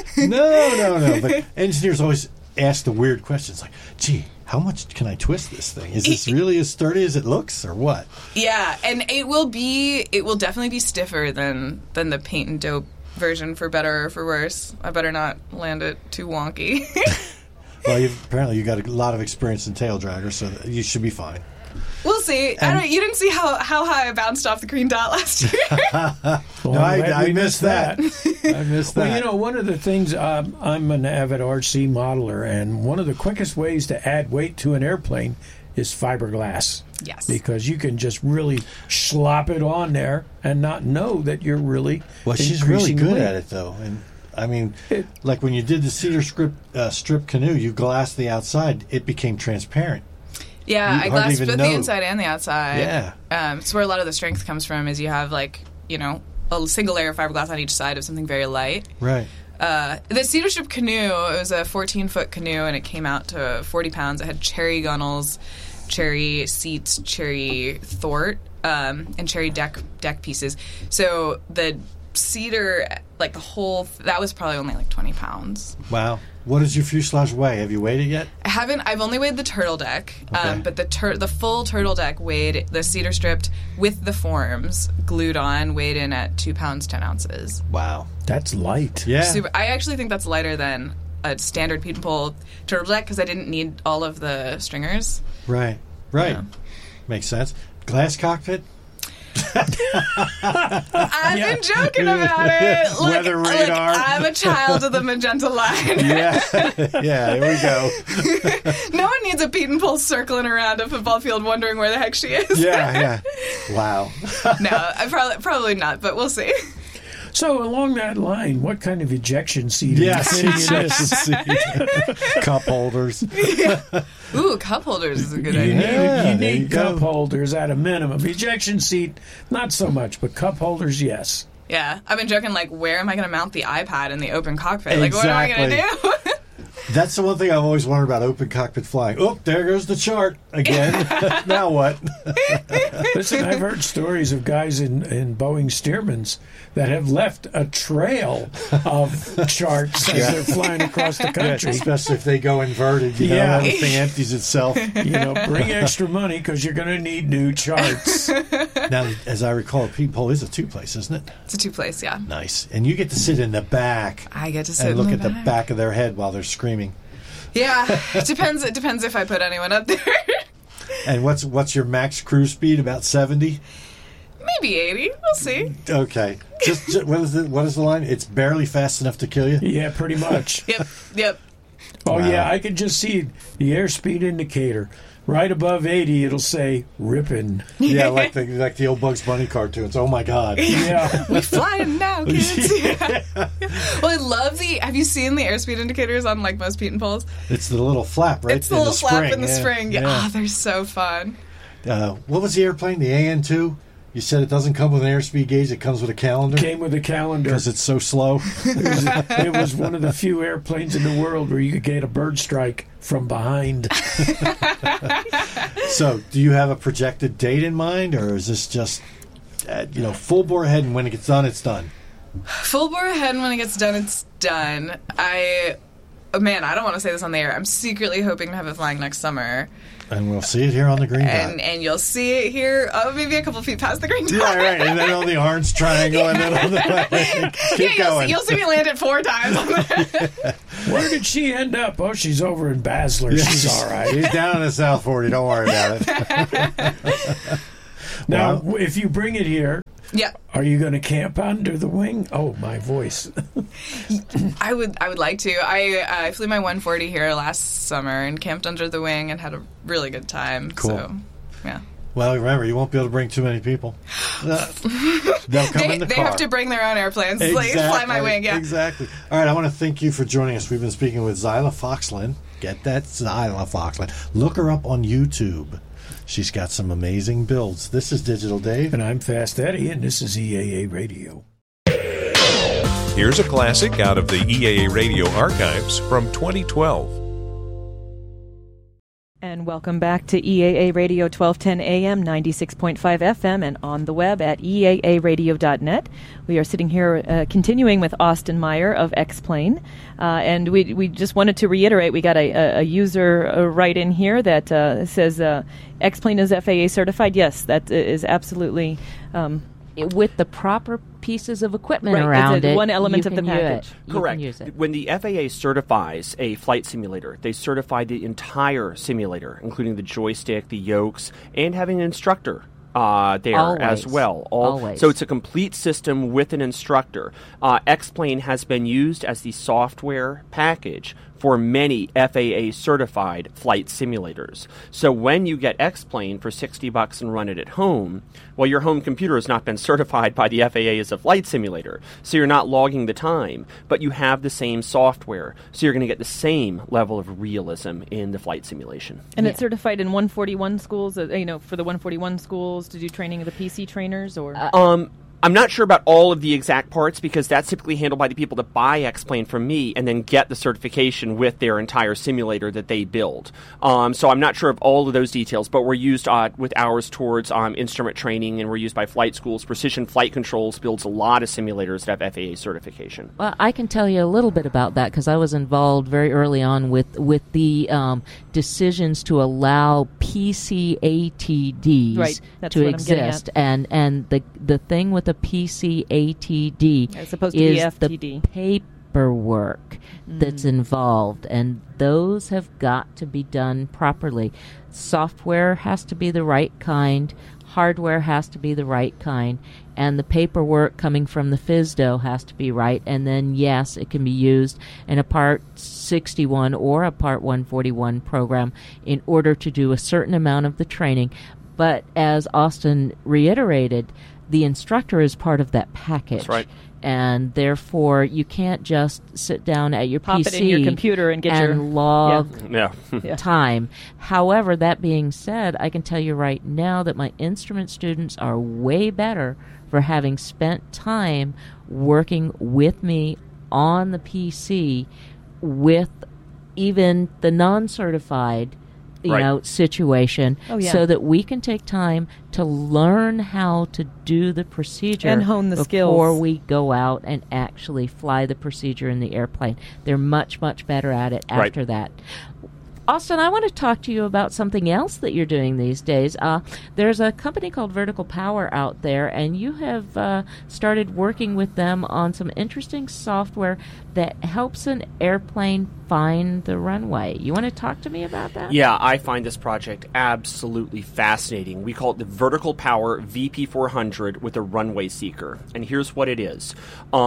B: No. But engineers always ask the weird questions like, gee, how much can I twist this thing? Is this really as sturdy as it looks or what?
I: Yeah, and it will definitely be stiffer than the paint and dope version, for better or for worse. I better not land it too wonky.
B: Well, apparently you got a lot of experience in tail dragger, so you should be fine.
I: We'll see. You didn't see how high I bounced off the green dot last year.
B: No, I missed that. I missed that.
C: Well, one of the things, I'm an avid RC modeler, and one of the quickest ways to add weight to an airplane is fiberglass.
I: Yes.
C: Because you can just really slop it on there and not know that you're really
B: Well, she's really good
C: weight.
B: at it, though. And I mean, like when you did the cedar strip canoe, you glassed the outside. It became transparent.
I: Yeah, I glassed both the inside and the outside.
B: Yeah.
I: It's where a lot of the strength comes from, is you have, like, a single layer of fiberglass on each side of something very light.
B: Right.
I: The cedar strip canoe, it was a 14-foot canoe, and it came out to 40 pounds. It had cherry gunnels, cherry seats, cherry thwart, and cherry deck pieces. So the cedar, like, the whole, that was probably only like 20 pounds.
B: Wow. What does your fuselage weigh? Have you weighed it yet?
I: I haven't. I've only weighed the turtle deck,
B: Okay.
I: but the full turtle deck weighed, the cedar stripped with the forms glued on, weighed in at 2 pounds 10 ounces.
B: Wow.
C: That's light.
B: Yeah.
I: I actually think that's lighter than a standard Pete and Pole turtle deck, because I didn't need all of the stringers.
B: Right.
I: Yeah.
B: Makes sense. Glass cockpit?
I: I've been joking about it. Look,
B: Weather radar.
I: I'm a child of the magenta line.
B: Yeah. Yeah, here we go.
I: No one needs a Pete and Pole circling around a football field wondering where the heck she is.
B: Yeah. Wow.
I: No, I probably not, but we'll see.
C: So along that line, what kind of ejection seat are
B: Yes.
C: you fitting in this?
B: Cup holders.
I: Ooh, cup holders is a good
C: You
I: idea.
C: need,
B: Yeah,
C: you
B: there you
C: need
B: go.
C: cup holders at a minimum. Ejection seat, not so much, but cup holders, yes.
I: Yeah, I've been joking, like, where am I going to mount the iPad in the open cockpit? Like, what am I going to do?
B: That's the one thing I've always wondered about open cockpit flying. Oh, there goes the chart again. Now what?
C: Listen, I've heard stories of guys in Boeing Stearmans that have left a trail of charts as they're flying across the country.
B: Especially if they go inverted. You know,
C: Yeah.
B: everything empties itself.
C: Bring extra money because you're going to need new charts.
B: Now, as I recall, a Pete Pole is a two-place, isn't it?
I: It's a 2-place, yeah.
B: Nice. And you get to sit in the back.
I: I get to sit
B: and look
I: in
B: at
I: the
B: the back of their head while they're screaming.
I: Yeah, it depends if I put anyone up there.
B: And what's your max cruise speed? About 70?
I: Maybe 80. We'll see.
B: Okay. Just what is the line? It's barely fast enough to kill you?
C: Yeah, pretty much.
I: Yep.
C: Oh,
B: Wow.
C: yeah, I could just see the airspeed indicator right above 80, it'll say "rippin'."
B: Yeah, like the old Bugs Bunny cartoons. Oh my God!
C: Yeah,
I: We're flying now, kids. Yeah. Well, I love have you seen the airspeed indicators on like most Peyton poles?
B: It's the little flap, right?
I: It's the little flap in the
B: Yeah.
I: spring. Yeah. Oh, they're so fun.
B: What was the airplane? The AN-2? You said it doesn't come with an airspeed gauge. It comes with a calendar.
C: came with a calendar.
B: Because it's so slow.
C: It was one of the few airplanes in the world where you could get a bird strike from behind.
B: So, do you have a projected date in mind, or is this just, full bore ahead, and when it gets done, it's done?
I: Full bore ahead, and when it gets done, it's done. I don't want to say this on the air. I'm secretly hoping to have it flying next summer.
B: And we'll see it here on the green dot.
I: And you'll see it here, maybe a couple feet past the green dot.
B: Yeah, right. And then on the orange triangle, and then on the keep going.
I: You'll see me land it 4 times.
C: Where did she end up? Oh, she's over in Basler.
B: Yeah,
C: She's all right.
B: She's down in the South 40. Don't worry about it.
C: Now, if you bring it here,
I: yeah,
C: are you going to camp under the wing? Oh, my voice.
I: I would like to. I flew my 140 here last summer and camped under the wing and had a really good time.
B: Cool.
I: So, yeah.
B: Well, remember, you won't be able to bring too many people. They'll come in the car.
I: They have to bring their own airplanes.
B: Exactly.
I: Fly my wing, yeah.
B: Exactly. All right, I want to thank you for joining us. We've been speaking with Zyla Foxland. Get that, Zyla Foxland. Look her up on YouTube. She's got some amazing builds. This is Digital Dave.
C: And I'm Fast Eddie, and this is EAA Radio.
A: Here's a classic out of the EAA Radio archives from 2012.
J: And welcome back to EAA Radio 1210 AM, 96.5 FM, and on the web at eaaradio.net. We are sitting here continuing with Austin Meyer of X-Plane. And we just wanted to reiterate, we got a user write-in here that says X-Plane is FAA certified. Yes, that is absolutely...
K: with the proper pieces of equipment
J: right,
K: around it,
J: one element of the package.
L: Correct.
K: Use it.
L: When the FAA certifies a flight simulator, they certify the entire simulator, including the joystick, the yokes, and having an instructor there
K: Always.
L: as well.
K: Always.
L: So it's a complete system with an instructor. X-Plane has been used as the software package for many FAA-certified flight simulators. So when you get X-Plane for $60 and run it at home, well, your home computer has not been certified by the FAA as a flight simulator, so you're not logging the time, but you have the same software, so you're going to get the same level of realism in the flight simulation.
J: And it's certified in 141 schools, for the 141 schools to do training of the PC trainers, or...
L: I'm not sure about all of the exact parts because that's typically handled by the people that buy X-Plane from me and then get the certification with their entire simulator that they build. So I'm not sure of all of those details, but we're used with ours towards instrument training, and we're used by flight schools. Precision Flight Controls builds a lot of simulators that have FAA certification.
K: Well, I can tell you a little bit about that because I was involved very early on with the decisions to allow PCATDs to exist, and the thing with the PCATD
J: as opposed to
K: is
J: the FTD.
K: The paperwork that's involved, and those have got to be done properly. Software has to be the right kind, hardware has to be the right kind, and the paperwork coming from the FSDO has to be right, and then, yes, it can be used in a Part 61 or a Part 141 program in order to do a certain amount of the training. But as Austin reiterated, the instructor is part of that package.
L: That's right.
K: And therefore, you can't just sit down at your
J: Pop
K: PC
J: it in your computer and get your
K: log
L: Yeah.
K: time. However, that being said, I can tell you right now that my instrument students are way better for having spent time working with me on the PC with even the non-certified situation, so that we can take time to learn how to do the procedure
J: and hone the skills
K: before we go out and actually fly the procedure in the airplane. They're much, much better at it after that. Austin, I want to talk to you about something else that you're doing these days. There's a company called Vertical Power out there, and you have started working with them on some interesting software that helps an airplane find the runway. You want to talk to me about that?
L: Yeah, I find this project absolutely fascinating. We call it the Vertical Power VP400 with a runway seeker. And here's what it is.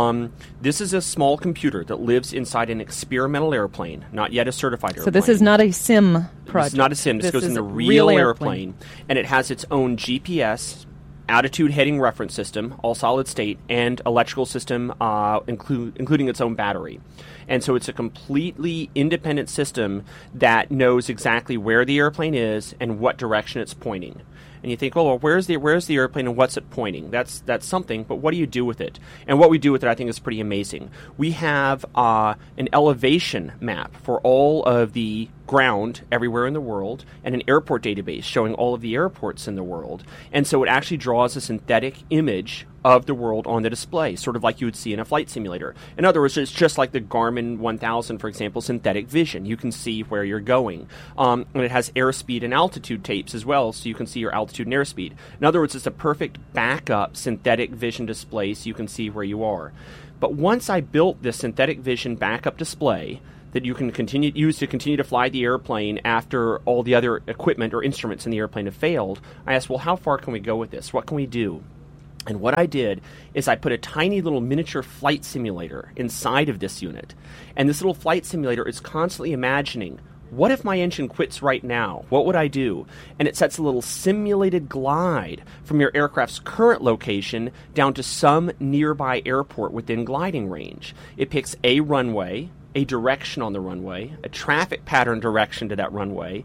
L: This is a small computer that lives inside an experimental airplane, not yet a certified airplane.
J: So this is not a a sim project.
L: It's not a sim. This goes in a real airplane, and it has its own GPS, attitude heading reference system, all solid state, and electrical system, including its own battery. And so it's a completely independent system that knows exactly where the airplane is and what direction it's pointing. And you think, oh, well, where's the airplane and what's it pointing? That's something, but what do you do with it? And what we do with it, I think, is pretty amazing. We have an elevation map for all of the ground everywhere in the world and an airport database showing all of the airports in the world. And so it actually draws a synthetic image of the world on the display, sort of like you would see in a flight simulator. In other words, it's just like the Garmin 1000, for example, synthetic vision. You can see where you're going. And it has airspeed and altitude tapes as well, so you can see your altitude and airspeed. In other words, it's a perfect backup synthetic vision display so you can see where you are. But once I built this synthetic vision backup display that you can use to continue to fly the airplane after all the other equipment or instruments in the airplane have failed, I asked, well, how far can we go with this? What can we do? And what I did is I put a tiny little miniature flight simulator inside of this unit. And this little flight simulator is constantly imagining, what if my engine quits right now? What would I do? And it sets a little simulated glide from your aircraft's current location down to some nearby airport within gliding range. It picks a runway, a direction on the runway, a traffic pattern direction to that runway,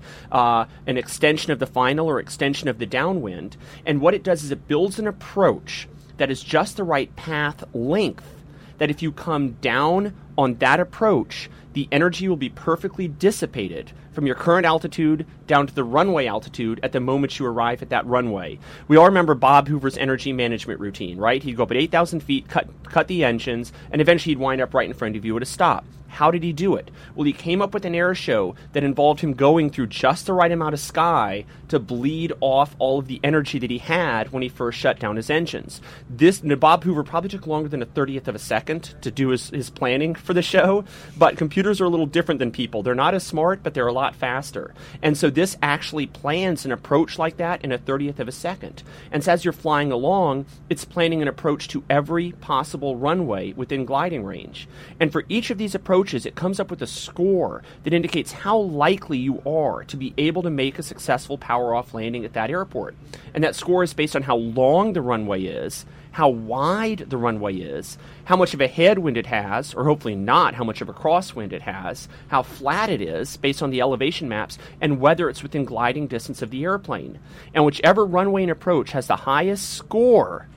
L: an extension of the final or extension of the downwind. And what it does is it builds an approach that is just the right path length, that if you come down on that approach, the energy will be perfectly dissipated from your current altitude down to the runway altitude at the moment you arrive at that runway. We all remember Bob Hoover's energy management routine, right? He'd go up at 8,000 feet, cut the engines, and eventually he'd wind up right in front of you at a stop. How did he do it? Well, he came up with an air show that involved him going through just the right amount of sky to bleed off all of the energy that he had when he first shut down his engines. Bob Hoover probably took longer than a 30th of a second to do his planning for the show, but computers are a little different than people. They're not as smart, but they're a lot faster. And so this actually plans an approach like that in a 30th of a second. And so as you're flying along, it's planning an approach to every possible runway within gliding range. And for each of these approaches, it comes up with a score that indicates how likely you are to be able to make a successful power-off landing at that airport. And that score is based on how long the runway is, how wide the runway is, how much of a headwind it has, or hopefully not how much of a crosswind it has, how flat it is based on the elevation maps, and whether it's within gliding distance of the airplane. And whichever runway and approach has the highest score,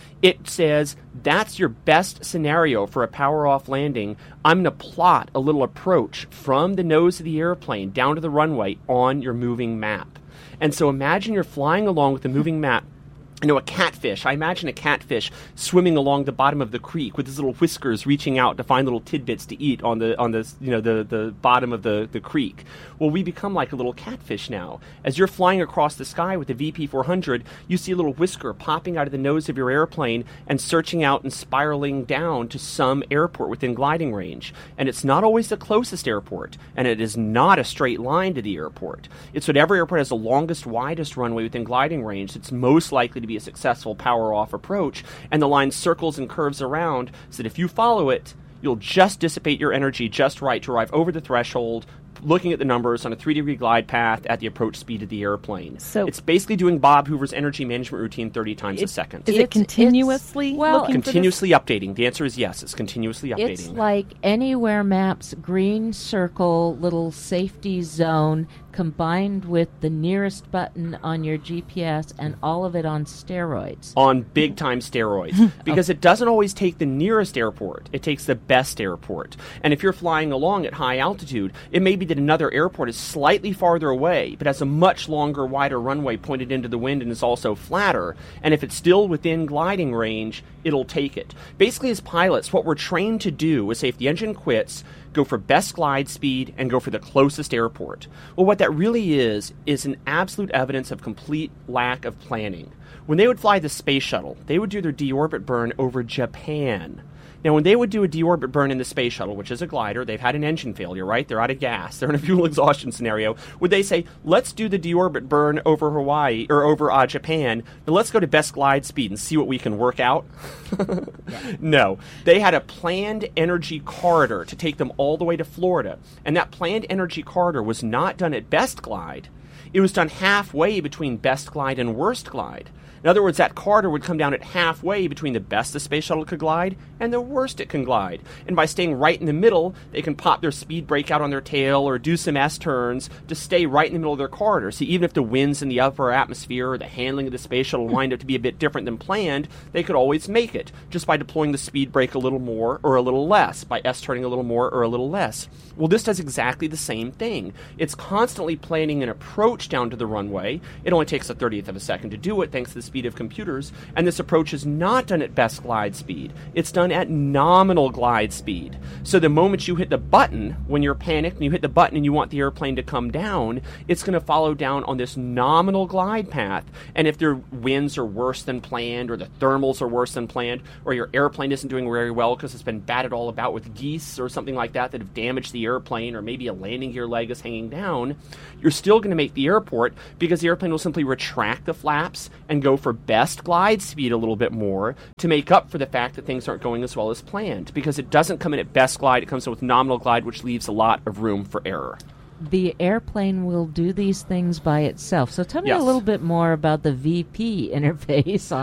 L: it says that's your best scenario for a power-off landing. I'm going to plot a little approach from the nose of the airplane down to the runway on your moving map. And so imagine you're flying along with the moving map. A catfish. I imagine a catfish swimming along the bottom of the creek with his little whiskers reaching out to find little tidbits to eat on the bottom of the creek. Well, we become like a little catfish now. As you're flying across the sky with the VP400, you see a little whisker popping out of the nose of your airplane and searching out and spiraling down to some airport within gliding range. And it's not always the closest airport, and it is not a straight line to the airport. It's whatever airport has the longest, widest runway within gliding range that's most likely to be a successful power-off approach, and the line circles and curves around so that if you follow it, you'll just dissipate your energy just right to arrive over the threshold, looking at the numbers on a 3-degree glide path at the approach speed of the airplane. So it's basically doing Bob Hoover's energy management routine 30 times a second.
J: Is it continuously
L: continuously updating? The answer is yes, it's continuously updating.
K: It's like Anywhere Maps green circle little safety zone combined with the nearest button on your GPS and all of it on steroids.
L: On big-time steroids. Because it doesn't always take the nearest airport. It takes the best airport. And if you're flying along at high altitude, it may be that another airport is slightly farther away, but has a much longer, wider runway pointed into the wind and is also flatter. And if it's still within gliding range, it'll take it. Basically, as pilots, what we're trained to do is say if the engine quits, go for best glide speed, and go for the closest airport. Well, what that really is an absolute evidence of complete lack of planning. When they would fly the space shuttle, they would do their deorbit burn over Japan. Now, when they would do a deorbit burn in the space shuttle, which is a glider, they've had an engine failure, right? They're out of gas. They're in a fuel exhaustion scenario. Would they say, let's do the deorbit burn over Hawaii or over Japan, but let's go to best glide speed and see what we can work out? No. They had a planned energy corridor to take them all the way to Florida. And that planned energy corridor was not done at best glide. It was done halfway between best glide and worst glide. In other words, that corridor would come down at halfway between the best the space shuttle could glide and the worst it can glide. And by staying right in the middle, they can pop their speed brake out on their tail or do some S-turns to stay right in the middle of their corridor. So even if the winds in the upper atmosphere or the handling of the space shuttle wind up to be a bit different than planned, they could always make it just by deploying the speed brake a little more or a little less, by S-turning a little more or a little less. Well, this does exactly the same thing. It's constantly planning an approach down to the runway. It only takes a 30th of a second to do it thanks to the speed of computers, and this approach is not done at best glide speed. It's done at nominal glide speed. So the moment you hit the button, when you're panicked and you hit the button and you want the airplane to come down, it's going to follow down on this nominal glide path. And if their winds are worse than planned, or the thermals are worse than planned, or your airplane isn't doing very well because it's been batted all about with geese or something like that have damaged the airplane, or maybe a landing gear leg is hanging down, you're still going to make the airport because the airplane will simply retract the flaps and go for best glide speed a little bit more to make up for the fact that things aren't going as well as planned, because it doesn't come in at best glide, it comes in with nominal glide, which leaves a lot of room for error.
K: The airplane will do these things by itself. So tell me a little bit more about the VP interface